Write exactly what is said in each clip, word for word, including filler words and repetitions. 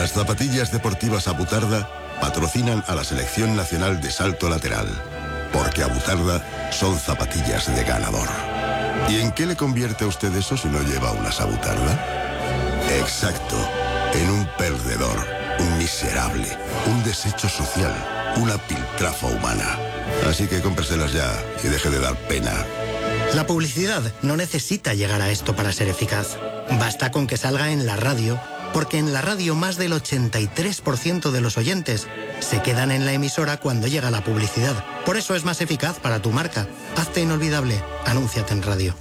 Las zapatillas deportivas Abutarda patrocinan a la Selección Nacional de Salto Lateral, porque Abutarda son zapatillas de ganador. ¿Y en qué le convierte a usted eso si no lleva unas Abutarda? Exacto, en un perdedor, un miserable, un desecho social, una piltrafa humana. Así que cómpreselas ya y deje de dar pena. La publicidad no necesita llegar a esto para ser eficaz. Basta con que salga en la radio, porque en la radio más del ochenta y tres por ciento de los oyentes se quedan en la emisora cuando llega la publicidad. Por eso es más eficaz para tu marca. Hazte inolvidable. Anúnciate en radio.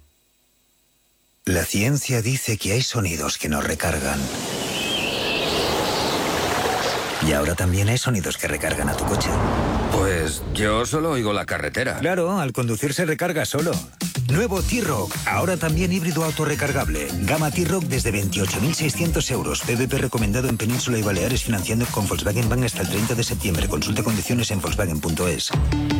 La ciencia dice que hay sonidos que nos recargan. Y ahora también hay sonidos que recargan a tu coche. Pues yo solo oigo la carretera. Claro, al conducir se recarga solo. Nuevo T-Roc, ahora también híbrido autorrecargable. Gama T-Roc desde veintiocho mil seiscientos euros. P V P recomendado en Península y Baleares, financiando con Volkswagen Bank hasta el treinta de septiembre. Consulta condiciones en Volkswagen punto es.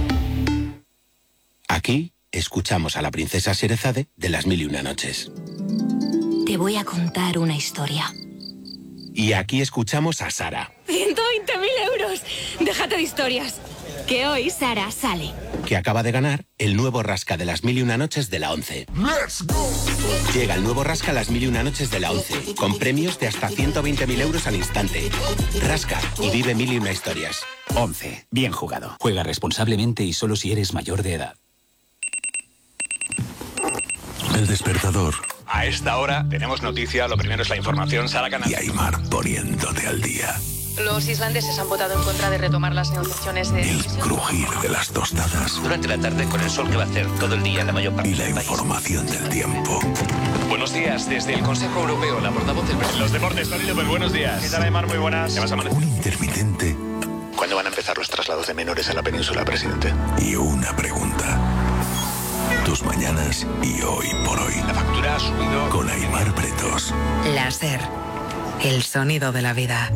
Aquí escuchamos a la princesa Sherezade de Las Mil y Una Noches. Te voy a contar una historia. Y aquí escuchamos a Sara, ciento veinte mil euros. Déjate de historias. Que hoy Sara sale. que acaba de ganar el nuevo Rasca de Las Mil y Una Noches de la ONCE. ¡Let's go! Llega el nuevo Rasca Las Mil y Una Noches de la ONCE, con premios de hasta ciento veinte mil euros al instante. Rasca y vive mil y una historias. ONCE. Bien jugado. Juega responsablemente y solo si eres mayor de edad. El despertador. A esta hora tenemos noticia, lo primero es la información, Sara Canal. Y Aymar poniéndote al día. Los islandeses han votado en contra de retomar las negociaciones de... El crujir de las tostadas. Durante la tarde con el sol que va a hacer todo el día en la mayor parte y la del país. Información del tiempo. Buenos días, desde el Consejo Europeo, la portavoz del presidente. Los deportes, Tony López, buenos días. ¿Qué tal, Aymar? Muy buenas. ¿Qué vas a amanecer? Un intermitente. ¿Cuándo van a empezar los traslados de menores a la península, presidente? Y una pregunta. Tus mañanas y hoy por hoy. La factura ha subido. Con Aymar Pretos. Láser. El sonido de la vida.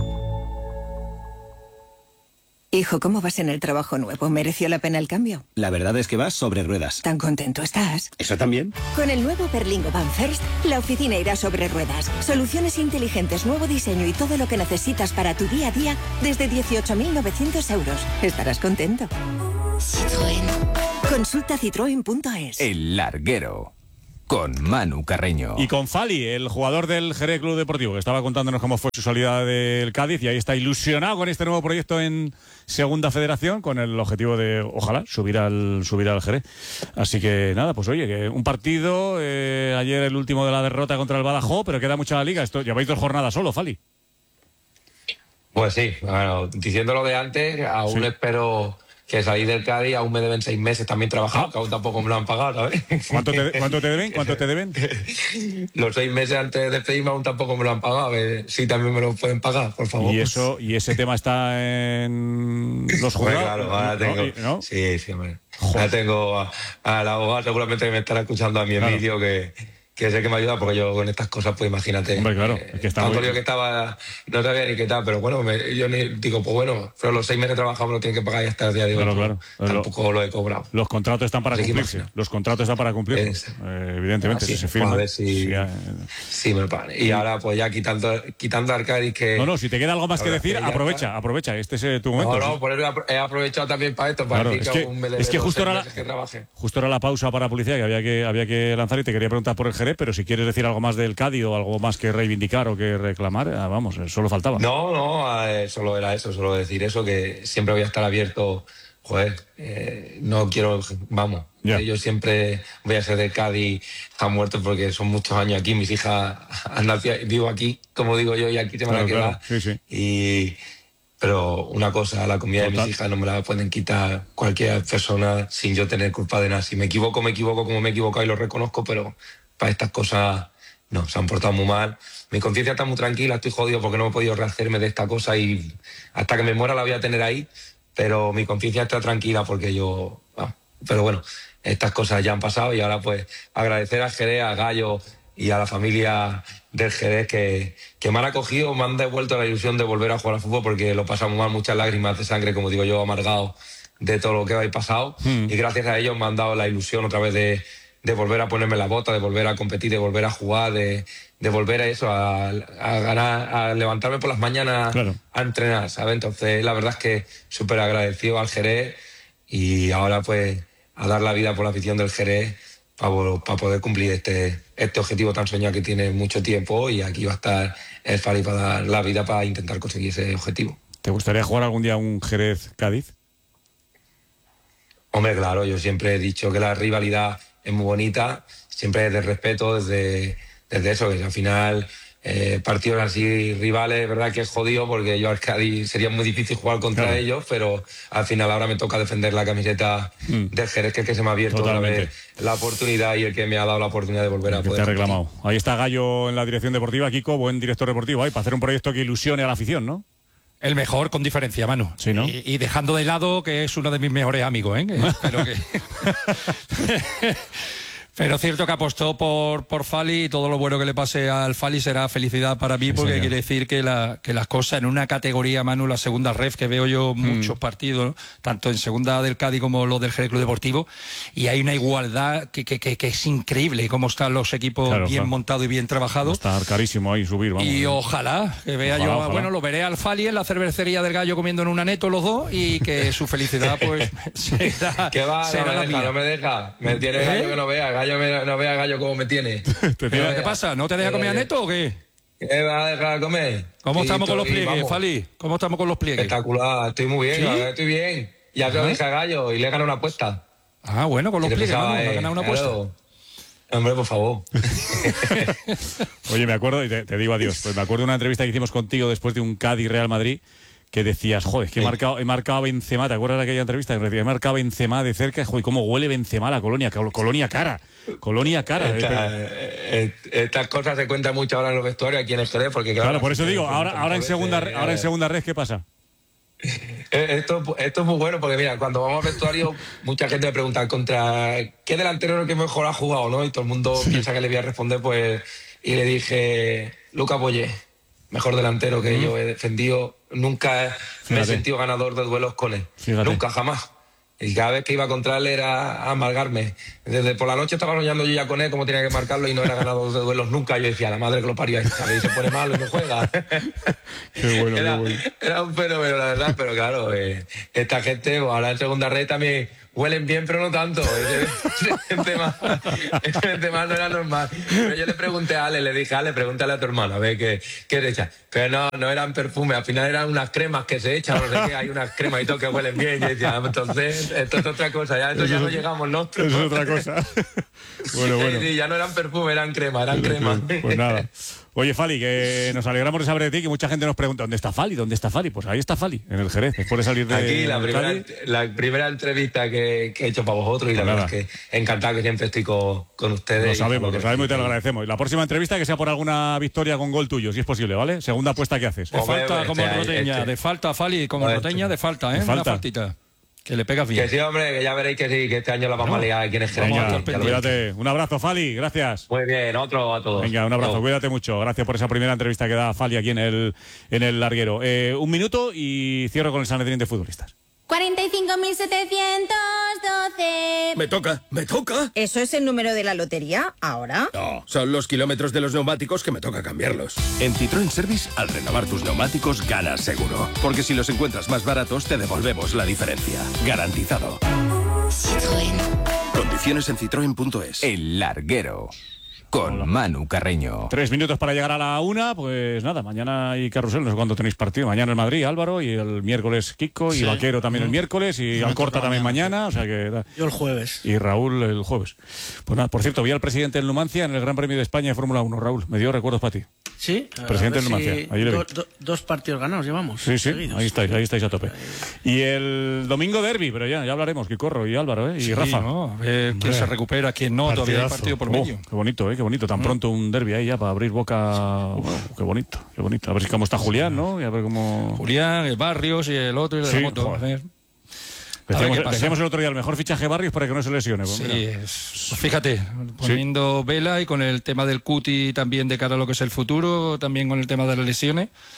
Hijo, ¿cómo vas en el trabajo nuevo? ¿Mereció la pena el cambio? La verdad es que vas sobre ruedas. ¿Tan contento estás? ¿Eso también? Con el nuevo Berlingo Van First, la oficina irá sobre ruedas. Soluciones inteligentes, nuevo diseño y todo lo que necesitas para tu día a día desde dieciocho mil novecientos euros. Estarás contento. Citroën. Consulta citroen punto es. El Larguero. Con Manu Carreño. Y con Fali, el jugador del Jerez Club Deportivo, que estaba contándonos cómo fue su salida del Cádiz, y ahí está ilusionado con este nuevo proyecto en Segunda Federación, con el objetivo de, ojalá, subir al subir al Jerez. Así que nada, pues oye, que un partido, eh, ayer el último de la derrota contra el Badajoz, pero queda mucha la liga. Esto, lleváis dos jornadas solo, Fali. Pues sí, bueno, diciendo lo de antes, aún sí. Espero... que salí del Cádiz, aún me deben seis meses también trabajando, ah. que aún tampoco me lo han pagado, ¿sabes? ¿Cuánto te, ¿cuánto te deben? ¿Cuánto te deben? Los seis meses antes de despedirme aún tampoco me lo han pagado. Que sí, también me lo pueden pagar, por favor. ¿Y eso y ese tema está en los juzgados? Claro, ahora tengo... ¿no? Sí, sí, hombre. Joder. Ahora tengo al abogado, seguramente me estará escuchando a mi claro. Emilio, que... que sé que me ayuda, porque yo con estas cosas, pues imagínate. Hombre, claro. Eh, es que está tanto muy... lío que estaba, no sabía ni qué tal, pero bueno, me, yo ni, digo, pues bueno, pero los seis meses de trabajo me lo tienen que pagar y hasta el día de hoy. Claro, claro. Tampoco lo, lo he cobrado. Los contratos están para Así cumplirse. Los contratos están para cumplirse. Eh, evidentemente, así, si se firma. Pues a ver si, si, eh... si me pagan. Y ahora, pues ya quitando, quitando a Arcadis que... No, no, si te queda algo más que decir, que aprovecha, está. aprovecha. Este es eh, tu momento. No, no, por eso he aprovechado también para esto, para claro, decir es que, que, aún me es que justo era, la, que trabaje. justo era la pausa para publicidad que había que, había que lanzar, y te quería preguntar por el Jerez, pero si quieres decir algo más del Cádiz o algo más que reivindicar o que reclamar, vamos, solo faltaba. No, no, eh, solo era eso, solo decir eso, que siempre voy a estar abierto. Joder, eh, no quiero, vamos, yeah. yo siempre voy a ser de Cádiz a muerto porque son muchos años aquí, mis hijas han nacido, vivo aquí, como digo yo, y aquí se me claro, la queda. Claro. Sí, sí. Y, pero una cosa, la comida Total. de mis hijas no me la pueden quitar cualquier persona sin yo tener culpa de nada. Si me equivoco, me equivoco como me he equivocado y lo reconozco, pero para estas cosas... No, se han portado muy mal. Mi conciencia está muy tranquila, estoy jodido porque no he podido rehacerme de esta cosa y hasta que me muera la voy a tener ahí, pero mi conciencia está tranquila porque yo... Ah, pero bueno, estas cosas ya han pasado y ahora pues agradecer a Jerez, a Gallo y a la familia del Jerez que, que me han acogido, me han devuelto la ilusión de volver a jugar al fútbol porque lo pasamos mal, muchas lágrimas de sangre, como digo yo, amargado de todo lo que habéis pasado hmm. y gracias a ellos me han dado la ilusión otra vez de... de volver a ponerme la bota, de volver a competir, de volver a jugar, de, de volver a eso, a, a ganar, a levantarme por las mañanas claro. a entrenar, ¿sabes? Entonces, la verdad es que súper agradecido al Jerez y ahora pues a dar la vida por la afición del Jerez para, para poder cumplir este, este objetivo tan soñado que tiene mucho tiempo, y aquí va a estar el Fali para dar la vida para intentar conseguir ese objetivo. ¿Te gustaría jugar algún día un Jerez-Cádiz? Hombre, claro, yo siempre he dicho que la rivalidad es muy bonita, siempre desde el respeto, desde, desde eso, que al final eh, partidos así rivales, verdad que es jodido porque yo al Cádiz sería muy difícil jugar contra claro. ellos, pero al final ahora me toca defender la camiseta mm. del Jerez, que es que se me ha abierto otra vez la oportunidad y el que me ha dado la oportunidad de volver a que poder. Te ha reclamado. Ahí está Gallo en la dirección deportiva, Kiko, buen director deportivo, ahí para hacer un proyecto que ilusione a la afición, ¿no? El mejor con diferencia, Manu. Sí, ¿no? Y, y dejando de lado que es uno de mis mejores amigos, ¿eh? Pero que... Pero cierto que apostó por, por Fali, y todo lo bueno que le pase al Fali será felicidad para mí, porque sí, quiere decir que, la, que las cosas en una categoría, Manu, la segunda ref, que veo yo muchos mm. partidos, ¿no? Tanto en segunda del Cádiz como los del Jerez Club Deportivo, y hay una igualdad que, que, que, que es increíble, cómo están los equipos claro, bien claro. montados y bien trabajados. Está carísimo ahí subir, vamos. Y ojalá que vea ojalá, yo, ojalá. bueno, lo veré al Fali en la cervecería del Gallo comiendo en un aneto los dos, y que su felicidad pues será, ¿Qué va? será no, me deja, no me deja, me tiene ¿Eh? Gallo que no vea, Gallo me, no vea Gallo cómo me tiene. ¿Qué te pasa? ¿No te deja comer aneto o qué? ¿Qué va a dejar comer? ¿Cómo sí, estamos con los pliegues, Fali? ¿Cómo estamos con los pliegues? Espectacular, estoy muy bien, ¿sí? estoy bien. Ya te lo dije a Gallo y le he ganado una apuesta. Ah, bueno, con los pliegues, ¿no? ¿Le has ganado una apuesta? Claro. Hombre, por favor. Oye, me acuerdo, y te, te digo adiós, pues me acuerdo de una entrevista que hicimos contigo después de un Cádiz Real Madrid, que decías, joder, es que sí. he, marcado, he marcado a Benzema, ¿te acuerdas de aquella entrevista? He marcado a Benzema de cerca, joder, cómo huele Benzema la colonia, colonia cara, colonia cara. Esta, eh, estas cosas se cuentan mucho ahora en los vestuarios aquí en el Jerez, porque claro, claro por eso digo, ahora, ahora, en segunda, veces, ahora en segunda red, ¿qué pasa? Esto, esto es muy bueno, porque mira, cuando vamos al vestuario, mucha gente me pregunta contra qué delantero es el que mejor ha jugado, ¿no? Y todo el mundo sí. piensa que le voy a responder, pues, y le dije, Lucas Boyé, mejor delantero que mm. yo he defendido. Nunca Fíjate. me he sentido ganador de duelos con él. Fíjate. Nunca, jamás. Y cada vez que iba contra él era a amargarme. Desde por la noche estaba soñando yo ya con él cómo tenía que marcarlo, y no era ganador de duelos nunca. Yo decía, la madre que lo parió, y se pone malo y no juega. Qué bueno, era, qué bueno. Era un fenómeno, la verdad, pero claro, eh, esta gente, pues, ahora en segunda red también huelen bien, pero no tanto. Ese tema, ese tema no era normal. Pero yo le pregunté a Ale, le dije, Ale, pregúntale a tu hermano, a ver qué, qué le echan. Pero no, no eran perfumes, al final eran unas cremas que se echan, no sé qué, hay unas cremas y todo que huelen bien. Y decía, entonces, esto es otra cosa, ya, esto ya no llegamos nosotros. Eso es otra cosa. Bueno, bueno. Sí, sí, ya no eran perfumes, eran cremas, eran cremas. Pues nada. Oye, Fali, que nos alegramos de saber de ti, que mucha gente nos pregunta, ¿dónde está Fali? ¿Dónde está Fali? Pues ahí está Fali, en el Jerez, después de salir de... Aquí, la primera, la primera entrevista que, que he hecho para vosotros, y pues la nada. verdad es que encantado, que siempre estoy con, con ustedes. Lo sabemos, lo sabemos y te lo agradecemos. Y la próxima entrevista que sea por alguna victoria con gol tuyo, si es posible, ¿vale? Segunda apuesta que haces. De Hombre, falta como este, Roteña, este. de falta, Fali, como Este. Roteña, de falta, ¿eh? De falta. Una faltita. Que le pegas bien. Que sí, hombre, que ya veréis que sí, que este año la vamos no. a liar aquí en el Jerez. Cuídate. Un abrazo, Fali, gracias. Muy bien, otro a todos. Venga, un abrazo, no. cuídate mucho. Gracias por esa primera entrevista que da Fali aquí en el, en el larguero. Eh, un minuto y cierro con el Sanedrín de futbolistas. cuarenta y cinco mil setecientos doce. Me toca, me toca. ¿Eso es el número de la lotería ahora? No, son los kilómetros de los neumáticos que me toca cambiarlos. En Citroën Service, al renovar tus neumáticos, ganas seguro. Porque si los encuentras más baratos, te devolvemos la diferencia. Garantizado. Citroën. Condiciones en citroen punto es. El larguero. Con Manu Carreño. Tres minutos para llegar a la una, pues nada, mañana hay carrusel, no sé cuándo tenéis partido. Mañana el Madrid, Álvaro, y el miércoles Kiko, y sí. Vaquero también el miércoles, y no, Alcorta también mañana, o sea que... Yo el jueves. Y Raúl el jueves. Pues nada, por cierto, vi al presidente del Numancia en el Gran Premio de España de Fórmula uno, Raúl, me dio recuerdos para ti. Sí. Presidente del Numancia, si allí le vi. Do, do, dos partidos ganados llevamos. Sí, sí, seguidos. ahí estáis, ahí estáis a tope. Y el domingo derbi, pero ya, ya hablaremos, que corro, y Álvaro, ¿eh? Y sí, Rafa. ¿no? A ver quién se recupera, quién no, Partidazo. Todavía hay partido por medio. Oh, qué bonito, ¿eh? Qué bonito, tan pronto un derbi ahí ya para abrir boca. Oh, qué bonito, qué bonito. A ver si cómo está Julián, ¿no? Y a ver cómo... Julián, el Barrios y el otro y el sí, de la moto. A ver. Decíamos, decíamos el otro día, el mejor fichaje Barrios para que no se lesione. Pues, sí, es, fíjate, poniendo sí. vela y con el tema del cuti también de cara a lo que es el futuro, también con el tema de las lesiones.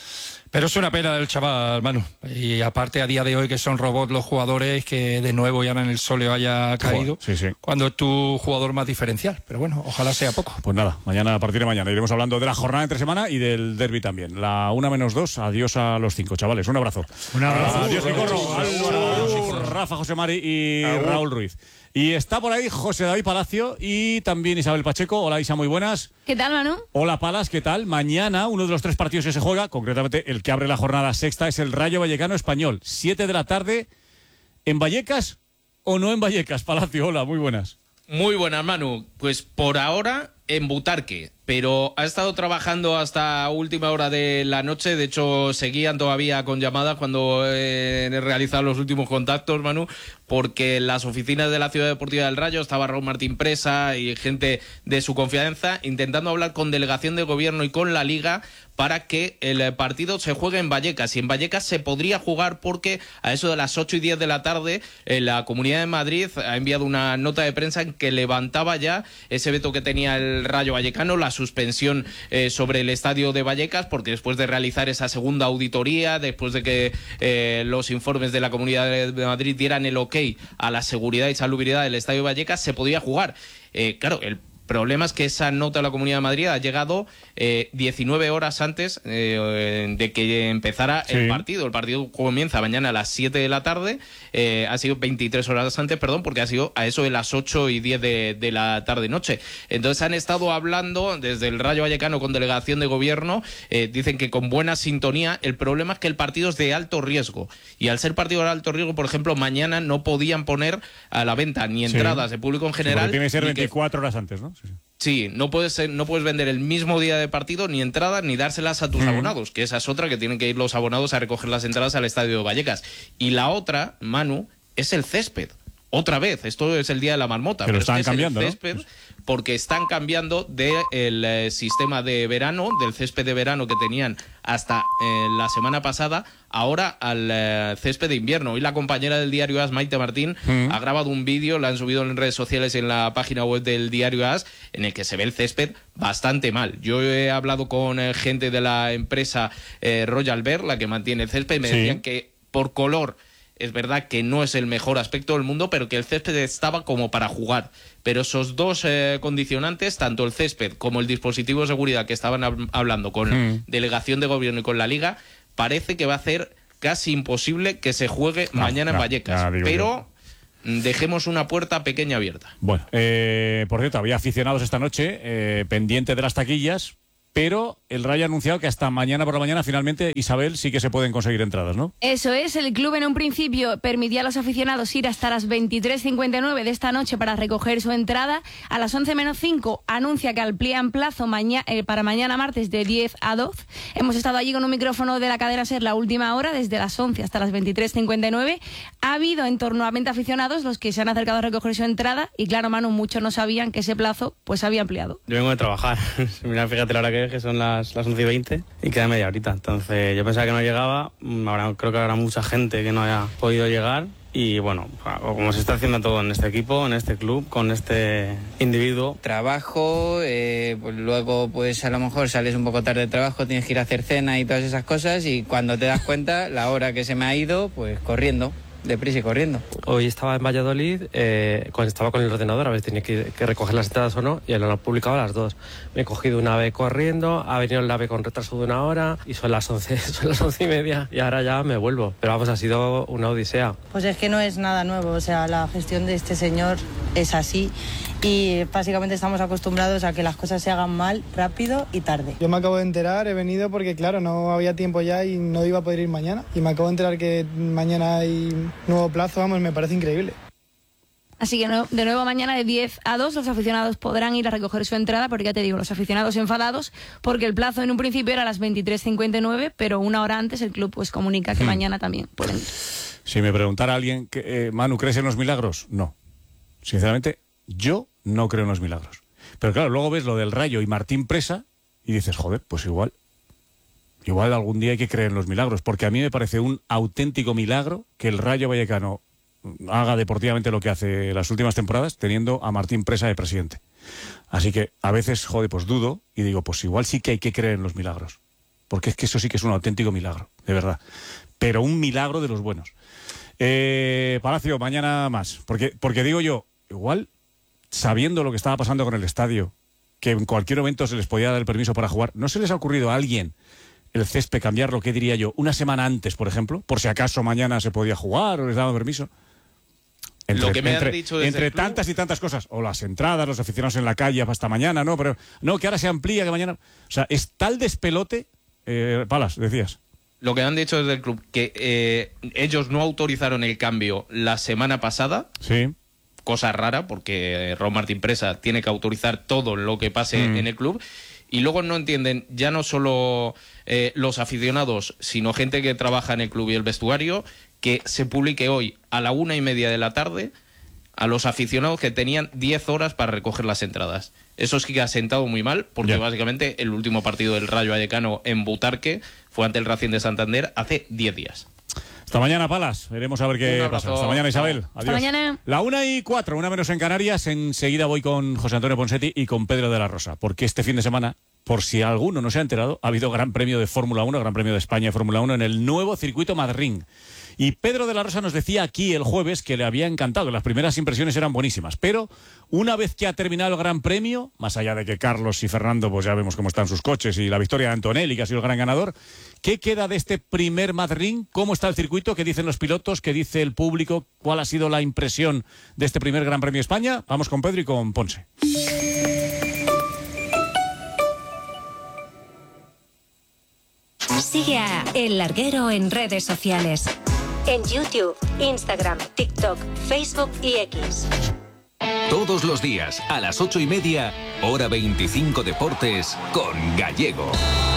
Pero es una pena del chaval, Manu. Y aparte, a día de hoy, que son robots los jugadores, que de nuevo ya en el Sole haya caído, sí, sí. cuando es tu jugador más diferencial. Pero bueno, ojalá sea poco. Pues nada, mañana, a partir de mañana, iremos hablando de la jornada entre semana y del derbi también. La una menos dos, adiós a los cinco, chavales. Un abrazo. Un abrazo. Adiós, Picorro, Álvaro, Rafa, José Mari y Raúl Ruiz. Y está por ahí José David Palacio y también Isabel Pacheco. Hola, Isa, muy buenas. ¿Qué tal, Manu? Hola, Palas, ¿qué tal? Mañana, uno de los tres partidos que se juega, concretamente el que abre la jornada sexta, es el Rayo Vallecano Español. Siete de la tarde, ¿en Vallecas o no en Vallecas? Palacio, hola, muy buenas. Muy buenas, Manu. Pues por ahora en Butarque, pero ha estado trabajando hasta última hora de la noche. De hecho, seguían todavía con llamadas cuando eh, he realizado los últimos contactos, Manu, porque en las oficinas de la Ciudad Deportiva del Rayo estaba Raúl Martín Presa y gente de su confianza intentando hablar con delegación de gobierno y con la Liga para que el partido se juegue en Vallecas. Y en Vallecas se podría jugar porque a eso de las ocho y diez de la tarde eh, la Comunidad de Madrid ha enviado una nota de prensa en que levantaba ya ese veto que tenía el Rayo Vallecano, la suspensión eh, sobre el estadio de Vallecas, porque después de realizar esa segunda auditoría, después de que eh, los informes de la Comunidad de Madrid dieran el ok a la seguridad y salubridad del estadio de Vallecas, se podía jugar. Eh, claro, el problema es que esa nota de la Comunidad de Madrid ha llegado eh, diecinueve horas antes eh, de que empezara sí. el partido. El partido comienza mañana a las siete de la tarde, eh, ha sido veintitrés horas antes, perdón, porque ha sido a eso de las ocho y diez de, de la tarde-noche. Entonces han estado hablando desde el Rayo Vallecano con delegación de gobierno, eh, dicen que con buena sintonía. El problema es que el partido es de alto riesgo, y al ser partido de alto riesgo, por ejemplo, mañana no podían poner a la venta ni entradas sí. de público en general. Sí, tiene que ser veinticuatro que... horas antes, ¿no? Sí. Sí, no puedes ser, no puedes vender el mismo día de partido ni entradas ni dárselas a tus mm. abonados, que esa es otra, que tienen que ir los abonados a recoger las entradas al estadio de Vallecas. Y la otra, Manu, es el césped. Otra vez, esto es el día de la marmota. Pero, pero están es que cambiando, es el césped, ¿no? Porque están cambiando del de eh, sistema de verano, del césped de verano que tenían hasta eh, la semana pasada, ahora al eh, césped de invierno. Hoy la compañera del diario AS, Maite Martín, mm. ha grabado un vídeo, lo han subido en redes sociales y en la página web del diario AS, en el que se ve el césped bastante mal. Yo he hablado con eh, gente de la empresa eh, Royal Bear, la que mantiene el césped, y me sí. decían que por color es verdad que no es el mejor aspecto del mundo, pero que el césped estaba como para jugar. Pero esos dos eh, condicionantes, tanto el césped como el dispositivo de seguridad que estaban hab- hablando con mm. delegación de gobierno y con la Liga, parece que va a hacer casi imposible que se juegue no, mañana no, en Vallecas. No, pero yo. dejemos una puerta pequeña abierta. Bueno, eh, por cierto, había aficionados esta noche eh, pendiente de las taquillas, pero el Rayo ha anunciado que hasta mañana por la mañana finalmente, Isabel, sí que se pueden conseguir entradas, ¿no? Eso es, el club en un principio permitía a los aficionados ir hasta las veintitrés cincuenta y nueve de esta noche para recoger su entrada. A las once menos cinco anuncia que amplían plazo maña, eh, para mañana martes de diez a doce. Hemos estado allí con un micrófono de la cadena SER la última hora, desde las once hasta las veintitrés cincuenta y nueve. Ha habido en torno a veinte aficionados los que se han acercado a recoger su entrada y claro, Manu, muchos no sabían que ese plazo pues había ampliado. Yo vengo de trabajar. Mira, fíjate la hora que es, que son las, las once y veinte y queda media horita. Entonces yo pensaba que no llegaba. Ahora creo que habrá mucha gente que no haya podido llegar. Y bueno, como se está haciendo todo en este equipo, en este club, con este individuo. Trabajo, eh, pues luego pues a lo mejor sales un poco tarde de trabajo, tienes que ir a hacer cena y todas esas cosas y cuando te das cuenta, la hora que se me ha ido, pues corriendo. Deprisa y corriendo. Hoy estaba en Valladolid, eh, cuando estaba con el ordenador, a ver si tenía que, que recoger las entradas o no, y lo han publicado a las dos. Me he cogido una ave corriendo, ha venido el ave con retraso de una hora, y son las once, son las once y media, y ahora ya me vuelvo. Pero vamos, ha sido una odisea. Pues es que no es nada nuevo, o sea, la gestión de este señor es así, y básicamente estamos acostumbrados a que las cosas se hagan mal, rápido y tarde. Yo me acabo de enterar, he venido porque claro, no había tiempo ya y no iba a poder ir mañana, y me acabo de enterar que mañana hay nuevo plazo, vamos, me parece increíble. Así que no, de nuevo mañana de diez a dos los aficionados podrán ir a recoger su entrada, porque ya te digo, los aficionados enfadados porque el plazo en un principio era a las veintitrés cincuenta y nueve, pero una hora antes el club pues comunica que hmm. mañana también pueden ir. Si me preguntara alguien, que, eh, Manu, ¿crees en los milagros? No. Sinceramente, yo no creo en los milagros. Pero claro, luego ves lo del Rayo y Martín Presa y dices, joder, pues igual, igual algún día hay que creer en los milagros, porque a mí me parece un auténtico milagro que el Rayo Vallecano haga deportivamente lo que hace las últimas temporadas teniendo a Martín Presa de presidente. Así que a veces, joder, pues dudo y digo, pues igual sí que hay que creer en los milagros. porque es que eso sí que es un auténtico milagro, de verdad. Pero un milagro de los buenos. Eh, Palacio, mañana más. Porque, porque digo yo, igual, sabiendo lo que estaba pasando con el estadio, que en cualquier momento se les podía dar el permiso para jugar, ¿no se les ha ocurrido a alguien el césped cambiarlo, qué diría yo, una semana antes, por ejemplo? Por si acaso mañana se podía jugar o les daban permiso. Entre, lo que me entre, han dicho desde entre el club, tantas y tantas cosas, o las entradas, los aficionados en la calle hasta mañana, no, pero no, que ahora se amplía, que mañana... O sea, es tal despelote, eh, Palas, decías. Lo que han dicho desde el club, que eh, ellos no autorizaron el cambio la semana pasada. Sí. Cosa rara, porque Raúl Martín Presa tiene que autorizar todo lo que pase mm. en el club. Y luego no entienden ya no solo eh, los aficionados, sino gente que trabaja en el club y el vestuario, que se publique hoy a la una y media de la tarde a los aficionados que tenían diez horas para recoger las entradas. Eso sí que ha sentado muy mal, porque yeah. básicamente el último partido del Rayo Vallecano en Butarque fue ante el Racing de Santander hace diez días. Hasta mañana, Palas. Veremos a ver qué pasa. Hasta mañana, Isabel. Adiós. Hasta mañana. La una y cuatro, una menos en Canarias. Enseguida voy con José Antonio Ponsetti y con Pedro de la Rosa, porque este fin de semana, por si alguno no se ha enterado, ha habido Gran Premio de Fórmula uno, Gran Premio de España de Fórmula uno en el nuevo circuito Madrid. Y Pedro de la Rosa nos decía aquí el jueves que le había encantado, que las primeras impresiones eran buenísimas. Pero una vez que ha terminado el Gran Premio, más allá de que Carlos y Fernando, pues ya vemos cómo están sus coches, y la victoria de Antonelli, que ha sido el gran ganador, ¿qué queda de este primer Madrid? ¿Cómo está el circuito? ¿Qué dicen los pilotos? ¿Qué dice el público? ¿Cuál ha sido la impresión de este primer Gran Premio de España? Vamos con Pedro y con Ponce. Sigue a El Larguero en redes sociales. En YouTube, Instagram, TikTok, Facebook y X. Todos los días, a las ocho y media, hora veinticinco Deportes, con Gallego.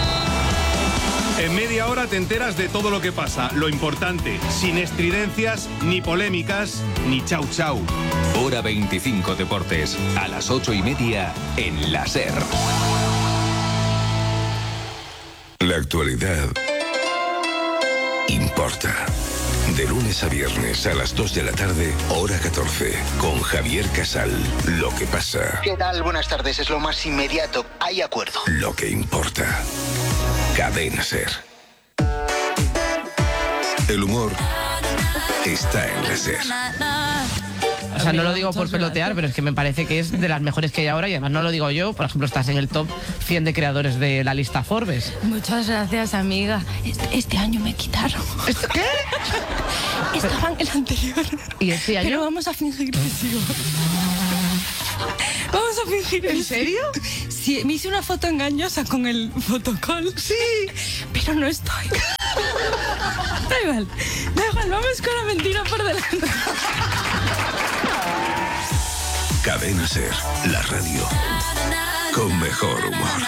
En media hora te enteras de todo lo que pasa, lo importante, sin estridencias, ni polémicas, ni chau chau. Hora veinticinco Deportes, a las ocho y media, en la SER. La actualidad importa. De lunes a viernes a las dos de la tarde, hora catorce, con Javier Casal. Lo que pasa. ¿Qué tal? Buenas tardes, es lo más inmediato. Hay acuerdo. Lo que importa. Cadena SER. El humor está en la SER. O sea, no lo digo por pelotear, pero es que me parece que es de las mejores que hay ahora, y además no lo digo yo. Por ejemplo, estás en el top cien de creadores de la lista Forbes. Muchas gracias, amiga. Este, este año me quitaron. ¿Qué? Estaba en el anterior. ¿Y este año? Pero vamos a fingir que sigo. Vamos a fingir. ¿En serio? Sí, me hice una foto engañosa con el fotocall. Sí. Pero no estoy. Da igual. Da igual, vamos con la mentira por delante. Cadena SER, la radio con mejor humor.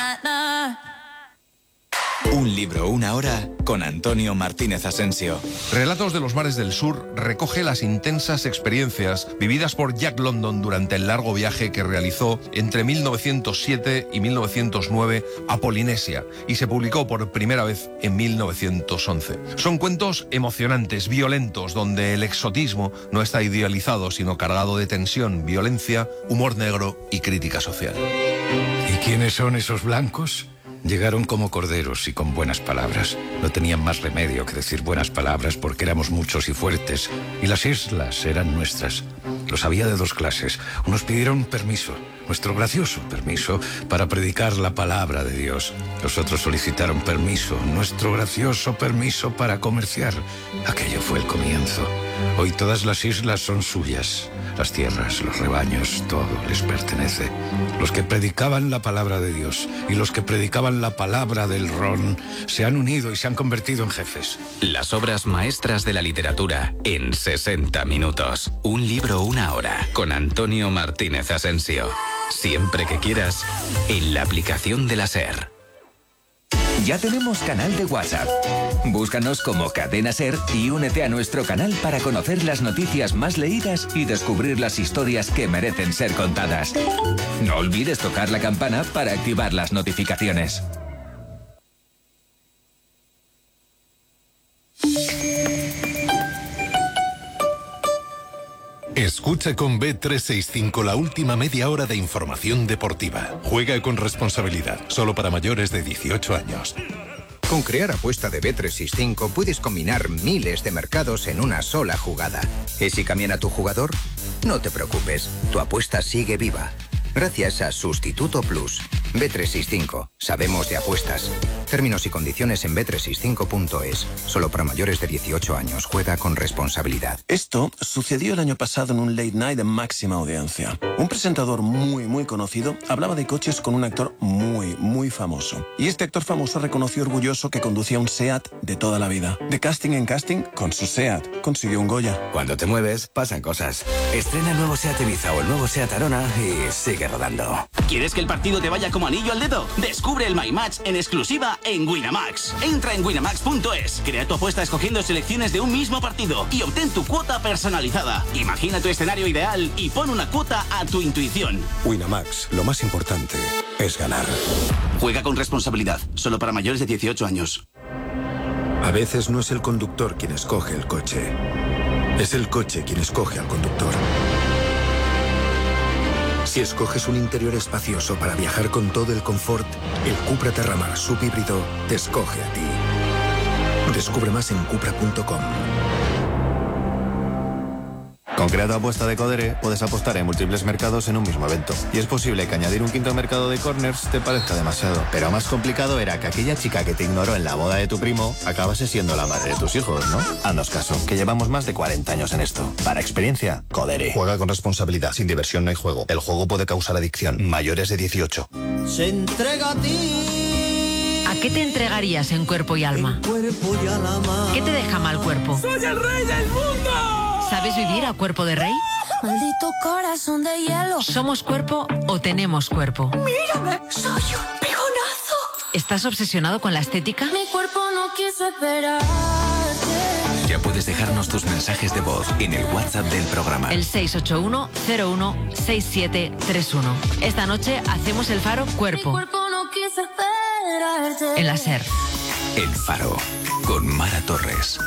Un libro, una hora, con Antonio Martínez Asensio. Relatos de los mares del sur recoge las intensas experiencias vividas por Jack London durante el largo viaje que realizó entre mil novecientos siete y mil novecientos nueve a Polinesia, y se publicó por primera vez en mil novecientos once. Son cuentos emocionantes, violentos, donde el exotismo no está idealizado, sino cargado de tensión, violencia, humor negro y crítica social. ¿Y quiénes son esos blancos? Llegaron como corderos y con buenas palabras. No tenían más remedio que decir buenas palabras porque éramos muchos y fuertes. Y las islas eran nuestras. Los había de dos clases. Unos pidieron permiso, nuestro gracioso permiso, para predicar la palabra de Dios. Los otros solicitaron permiso, nuestro gracioso permiso para comerciar. Aquello fue el comienzo. Hoy todas las islas son suyas. Las tierras, los rebaños, todo les pertenece. Los que predicaban la palabra de Dios y los que predicaban la palabra del ron se han unido y se han convertido en jefes. Las obras maestras de la literatura en sesenta minutos. Un libro, una hora, con Antonio Martínez Asensio. Siempre que quieras, en la aplicación de la SER. Ya tenemos canal de WhatsApp. Búscanos como Cadena SER y únete a nuestro canal para conocer las noticias más leídas y descubrir las historias que merecen ser contadas. No olvides tocar la campana para activar las notificaciones. Escucha con B trescientos sesenta y cinco la última media hora de información deportiva. Juega con responsabilidad, solo para mayores de dieciocho años. Con Crear Apuesta de B trescientos sesenta y cinco puedes combinar miles de mercados en una sola jugada. ¿Y si cambian a tu jugador? No te preocupes, tu apuesta sigue viva. Gracias a Sustituto Plus. B trescientos sesenta y cinco. Sabemos de apuestas. Términos y condiciones en B trescientos sesenta y cinco punto es. Solo para mayores de dieciocho años. Juega con responsabilidad. Esto sucedió el año pasado en un late night de máxima audiencia. Un presentador muy, muy conocido hablaba de coches con un actor muy, muy famoso. Y este actor famoso reconoció orgulloso que conducía un SEAT de toda la vida. De casting en casting, con su SEAT consiguió un Goya. Cuando te mueves, pasan cosas. Estrena el nuevo SEAT Ibiza o el nuevo SEAT Arona y sigue rodando. ¿Quieres que el partido te vaya como anillo al dedo? Descubre el My Match en exclusiva en Winamax. Entra en winamax punto es, crea tu apuesta escogiendo selecciones de un mismo partido y obtén tu cuota personalizada. Imagina tu escenario ideal y pon una cuota a tu intuición. Winamax, lo más importante es ganar. Juega con responsabilidad, solo para mayores de dieciocho años. A veces no es el conductor quien escoge el coche, es el coche quien escoge al conductor. Si escoges un interior espacioso para viajar con todo el confort, el Cupra Terramar subhíbrido te escoge a ti. Descubre más en cupra punto com. Con Crea tu Apuesta de Codere puedes apostar en múltiples mercados en un mismo evento. Y es posible que añadir un quinto mercado de corners te parezca demasiado. Pero más complicado era que aquella chica que te ignoró en la boda de tu primo acabase siendo la madre de tus hijos, ¿no? Haznos caso, que llevamos más de cuarenta años en esto. Para experiencia, Codere. Juega con responsabilidad. Sin diversión no hay juego. El juego puede causar adicción. Mayores de dieciocho. Se entrega a ti. ¿A qué te entregarías en cuerpo y alma? Cuerpo y alma. ¿Qué te deja mal cuerpo? ¡Soy el rey del mundo! ¿Sabes vivir a cuerpo de rey? Maldito corazón de hielo. ¿Somos cuerpo o tenemos cuerpo? ¡Mírame! ¡Soy un pijonazo! ¿Estás obsesionado con la estética? Mi cuerpo no quiso esperarte. Ya puedes dejarnos tus mensajes de voz en el WhatsApp del programa. El seis ocho uno cero uno seis siete tres uno. Esta noche hacemos el Faro Cuerpo. Mi cuerpo no quiso esperarte. En la SER. El Faro, con Mara Torres.